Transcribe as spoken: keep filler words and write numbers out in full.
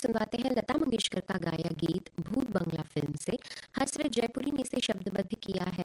सुनवाते हैं लता मंगेशकर का गाया गीत भूत बंगला फिल्म से। हसरत जयपुरी ने इसे शब्दबद्ध किया